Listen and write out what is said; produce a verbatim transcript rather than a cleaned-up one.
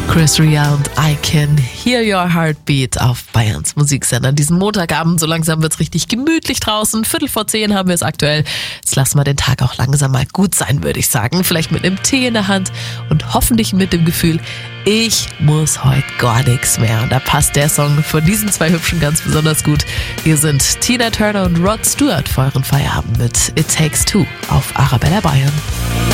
Chris Ria und I Can Hear Your Heartbeat auf Bayerns Musiksender. Diesen Montagabend, so langsam wird's richtig gemütlich draußen. Viertel vor zehn haben wir es aktuell. Jetzt lassen wir den Tag auch langsam mal gut sein, würde ich sagen. Vielleicht mit einem Tee in der Hand und hoffentlich mit dem Gefühl, ich muss heute gar nichts mehr. Und da passt der Song von diesen zwei Hübschen ganz besonders gut. Hier sind Tina Turner und Rod Stewart vor euren Feierabend mit It Takes Two auf Arabella Bayern.